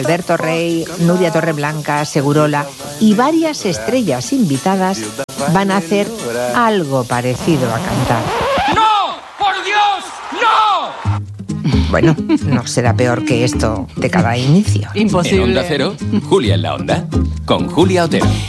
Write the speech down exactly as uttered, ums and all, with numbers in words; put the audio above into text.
Alberto Rey, Nuria Torreblanca, Segurola y varias estrellas invitadas van a hacer algo parecido a cantar. ¡No! ¡Por Dios! ¡No! Bueno, no será peor que esto de cada inicio. Imposible. En Onda Cero, Julia en la Onda, con Julia Otero.